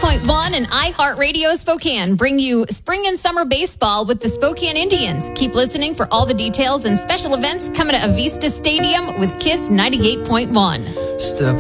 98.1 and iHeartRadio Spokane bring you spring and summer baseball with the Spokane Indians. Keep listening for all the details and special events coming to Avista Stadium with KISS 98.1.